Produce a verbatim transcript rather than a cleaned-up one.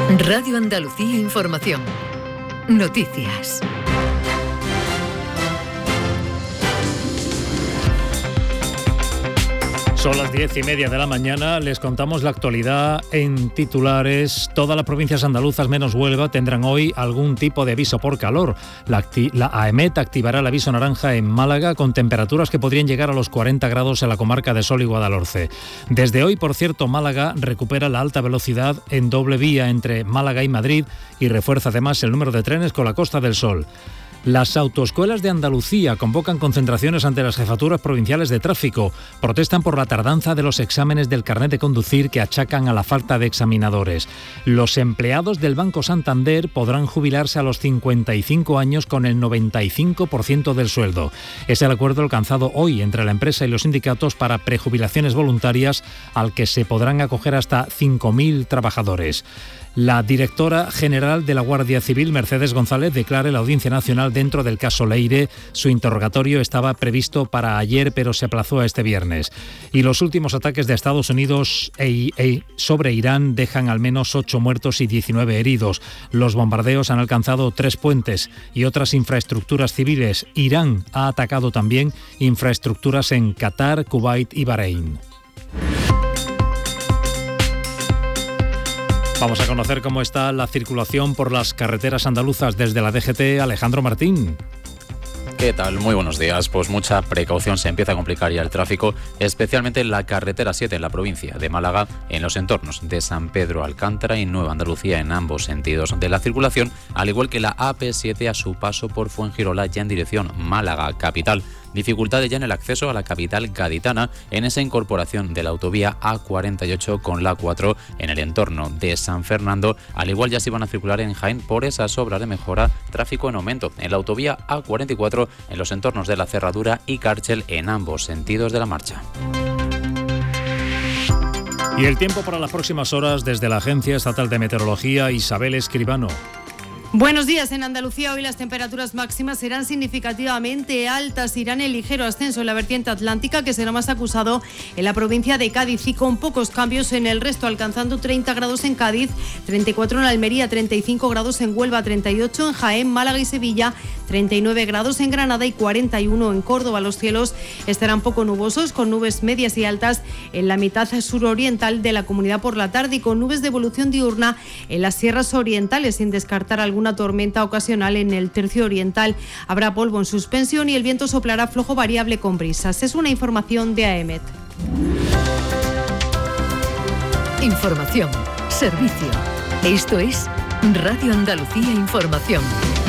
Radio Andalucía Información. Noticias. Son las diez y media de la mañana, les contamos la actualidad en titulares. Todas las provincias andaluzas menos Huelva tendrán hoy algún tipo de aviso por calor. La, acti- la AEMET activará el aviso naranja en Málaga con temperaturas que podrían llegar a los cuarenta grados en la comarca de Sol y Guadalhorce. Desde hoy, por cierto, Málaga recupera la alta velocidad en doble vía entre Málaga y Madrid y refuerza además el número de trenes con la Costa del Sol. Las autoescuelas de Andalucía convocan concentraciones ante las jefaturas provinciales de tráfico. Protestan por la tardanza de los exámenes del carnet de conducir que achacan a la falta de examinadores. Los empleados del Banco Santander podrán jubilarse a los cincuenta y cinco años con el noventa y cinco por ciento del sueldo. Es el acuerdo alcanzado hoy entre la empresa y los sindicatos para prejubilaciones voluntarias al que se podrán acoger hasta cinco mil trabajadores. La directora general de la Guardia Civil, Mercedes González, declara en la Audiencia Nacional dentro del caso Leire. Su interrogatorio estaba previsto para ayer, pero se aplazó a este viernes. Y los últimos ataques de Estados Unidos e, e, sobre Irán dejan al menos ocho muertos y diecinueve heridos. Los bombardeos han alcanzado tres puentes y otras infraestructuras civiles. Irán ha atacado también infraestructuras en Qatar, Kuwait y Bahrein. Vamos a conocer cómo está la circulación por las carreteras andaluzas desde la D G T. Alejandro Martín. ¿Qué tal? Muy buenos días. Pues mucha precaución, se empieza a complicar ya el tráfico, especialmente en la carretera siete en la provincia de Málaga, en los entornos de San Pedro Alcántara y Nueva Andalucía en ambos sentidos de la circulación, al igual que la A P siete a su paso por Fuengirola ya en dirección Málaga capital. Dificultades ya en el acceso a la capital gaditana en esa incorporación de la autovía A cuarenta y ocho con la A cuatro en el entorno de San Fernando. Al igual ya se van a circular en Jaén por esas obras de mejora, tráfico en aumento en la autovía A cuarenta y cuatro en los entornos de la Cerradura y Cárchel en ambos sentidos de la marcha. Y el tiempo para las próximas horas desde la Agencia Estatal de Meteorología, Isabel Escribano. Buenos días. En Andalucía hoy las temperaturas máximas serán significativamente altas, irán en ligero ascenso en la vertiente atlántica, que será más acusado en la provincia de Cádiz, y con pocos cambios en el resto, alcanzando treinta grados en Cádiz, treinta y cuatro en Almería, treinta y cinco grados en Huelva, treinta y ocho en Jaén, Málaga y Sevilla, treinta y nueve grados en Granada y cuarenta y uno en Córdoba. Los cielos estarán poco nubosos, con nubes medias y altas en la mitad suroriental de la comunidad por la tarde y con nubes de evolución diurna en las sierras orientales, sin descartar algún una tormenta ocasional en el tercio oriental. Habrá polvo en suspensión y el viento soplará flojo variable con brisas. Es una información de AEMET. Información, servicio. Esto es Radio Andalucía Información.